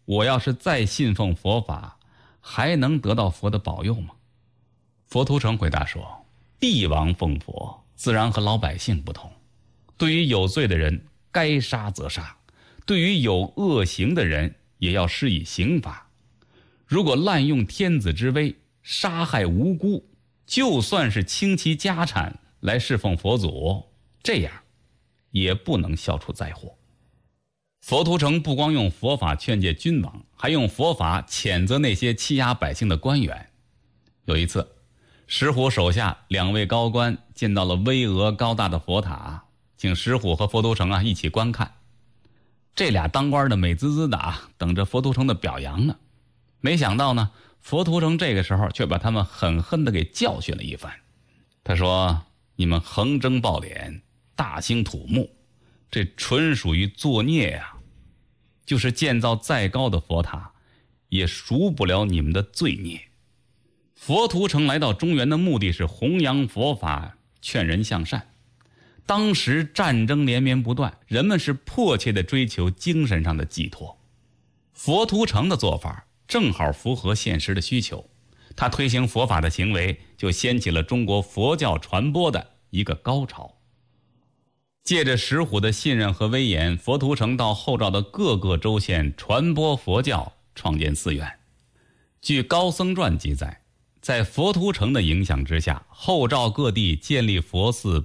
我要是再信奉佛法，还能得到佛的保佑吗？佛图澄回答说，帝王奉佛自然和老百姓不同，对于有罪的人该杀则杀，对于有恶行的人也要施以刑罚。如果滥用天子之威，杀害无辜，就算是倾其家产来侍奉佛祖，这样也不能消除灾祸。佛图澄不光用佛法劝诫君王，还用佛法谴责那些欺压百姓的官员。有一次，石虎手下2位高官见到了巍峨高大的佛塔，请石虎和佛图澄一起观看。这俩当官的美滋滋的等着佛图澄的表扬呢。没想到呢，佛图澄这个时候却把他们狠狠地给教训了一番。他说，你们横征暴敛，大兴土木，这纯属于作孽呀！就是建造再高的佛塔，也赎不了你们的罪孽。佛图澄来到中原的目的是弘扬佛法，劝人向善。当时战争连绵不断，人们是迫切地追求精神上的寄托。佛图澄的做法正好符合现实的需求，他推行佛法的行为就掀起了中国佛教传播的一个高潮。借着石虎的信任和威严，佛图澄到后赵的各个州县传播佛教，创建寺院。据《高僧传》记载，在佛图澄的影响之下，后赵各地建立佛寺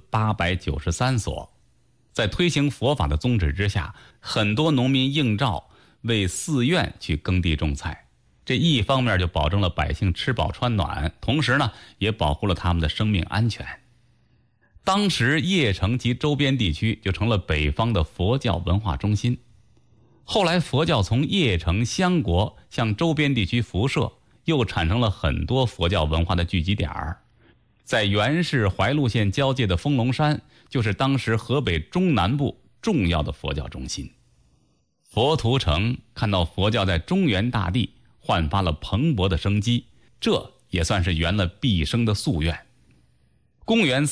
893所。在推行佛法的宗旨之下，很多农民应召为寺院去耕地种菜，这一方面就保证了百姓吃饱穿暖，同时呢，也保护了他们的生命安全。当时邺城及周边地区就成了北方的佛教文化中心。后来佛教从邺城、襄国向周边地区辐射，又产生了很多佛教文化的聚集点。在原市怀鹿县交界的丰隆山，就是当时河北中南部重要的佛教中心。佛图澄看到佛教在中原大地焕发了蓬勃的生机，这也算是圆了毕生的夙愿。公元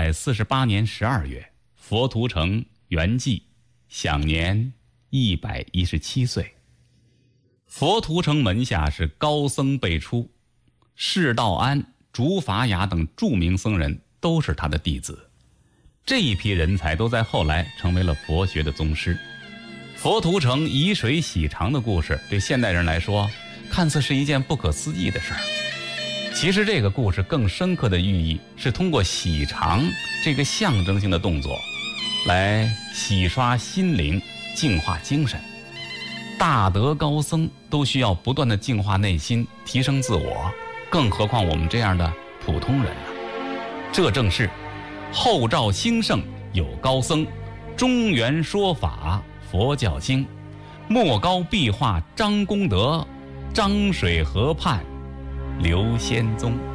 348年12月，佛图澄圆寂，享年117岁。佛图澄门下是高僧辈出，释道安、竺法雅等著名僧人都是他的弟子。这一批人才都在后来成为了佛学的宗师。佛图澄以水洗肠的故事，对现代人来说看似是一件不可思议的事儿。其实这个故事更深刻的寓意是通过洗肠这个象征性的动作来洗刷心灵，净化精神。大德高僧都需要不断的净化内心，提升自我，更何况我们这样的普通人呢？这正是后赵兴盛有高僧，中原说法佛教兴，莫高壁画张功德，漳水河畔刘仙踪。